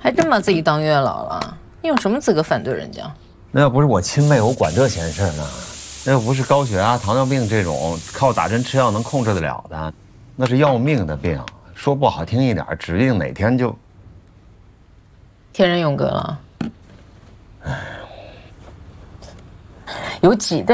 还真把自己当月老了？你有什么资格反对人家？ 那要不是我亲妹，我管这闲事呢？那又不是高血压、糖尿病这种靠打针吃药能控制得了的，那是要命的病。说不好听一点，指定哪天就天人永隔了。有几代